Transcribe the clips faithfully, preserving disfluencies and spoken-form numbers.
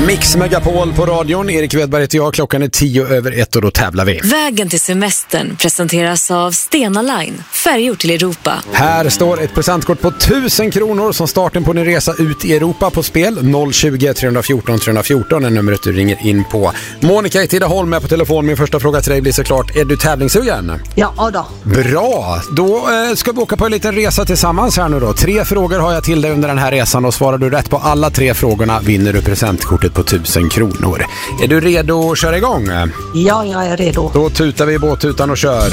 Mix Megapol på radion. Erik Wedberg heter jag. Klockan är tio över ett och då tävlar vi. Vägen till semestern presenteras av Stena Line. Färjor till Europa. Här står ett presentkort på tusen kronor som starten på din resa ut i Europa på spel. noll tjugo, tre fjorton, tre fjorton är numret du ringer in på. Monica i Tidaholm är på telefon. Min första fråga till dig blir såklart, är du tävlingssugen? Ja då. Bra, då eh, ska vi åka på en liten resa tillsammans här nu då. Tre frågor har jag till dig under den här resan och svarar du rätt på alla tre frågorna vinner du presentkortet på tusen kronor. Är du redo att köra igång? Ja, jag är redo. Då tutar vi båtutan och kör.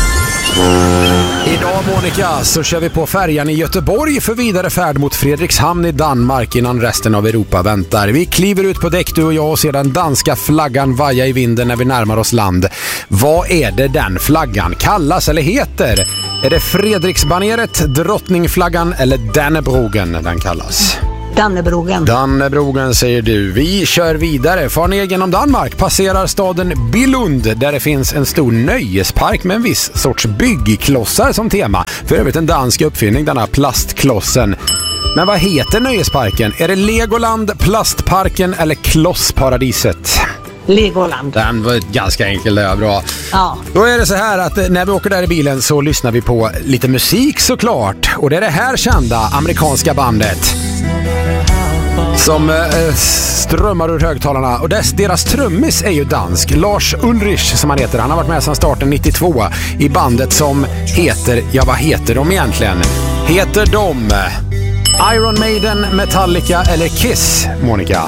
Idag, Monica, så kör vi på färjan i Göteborg för vidare färd mot Fredrikshamn i Danmark innan resten av Europa väntar. Vi kliver ut på däck, du och jag, och ser den danska flaggan vaja i vinden när vi närmar oss land. Vad är det den flaggan kallas eller heter? Är det Fredriksbaneret, Drottningflaggan eller Dannebrogen den kallas? Dannebrogen. Dannebrogen säger du. Vi kör vidare. Far ner genom Danmark, passerar staden Billund där det finns en stor nöjespark med en viss sorts byggklossar som tema. För övrigt en dansk uppfinning, denna plastklossen. Men vad heter nöjesparken? Är det Legoland, Plastparken eller Klossparadiset? Legoland. Den var ganska enkel, det är bra. Ja. Då är det så här att när vi åker där i bilen så lyssnar vi på lite musik såklart. Och det är det här kända amerikanska bandet som eh, strömmar ur högtalarna. Och dess, deras trummis är ju dansk. Lars Ulrich som han heter. Han har varit med sedan starten nittiotvå i bandet som heter, ja vad heter de egentligen? Heter de Iron Maiden, Metallica eller Kiss, Monica?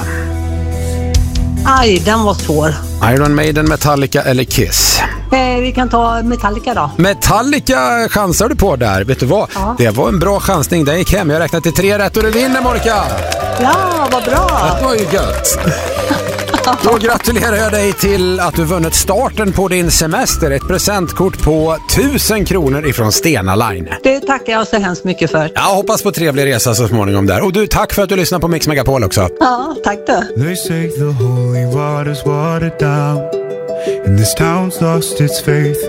Aj, den var svår. Iron Maiden, Metallica eller Kiss? Eh, vi kan ta Metallica då. Metallica chansar du på där. Vet du vad? Ja. Det var en bra chansning. Den gick hem. Jag räknade till tre rätt och du vinner, Monica. Ja, vad bra. Det var ju gött. Då gratulerar jag dig till att du vunnit starten på din semester. Ett presentkort på tusen kronor ifrån Stena Line. Det tackar jag så hemskt mycket för. Jag hoppas på trevlig resa så småningom där. Och du, tack för att du lyssnar på Mix Megapol också. Ja, tack då. They say the holy waters watered down and this town's lost its faith.